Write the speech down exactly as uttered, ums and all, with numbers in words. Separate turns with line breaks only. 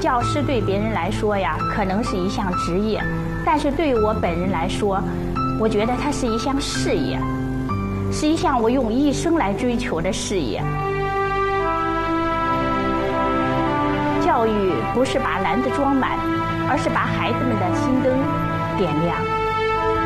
教师对别人来说呀，可能是一项职业，但是对于我本人来说，我觉得它是一项事业，是一项我用一生来追求的事业。教育不是把篮子装满，而是把孩子们的心灯点亮。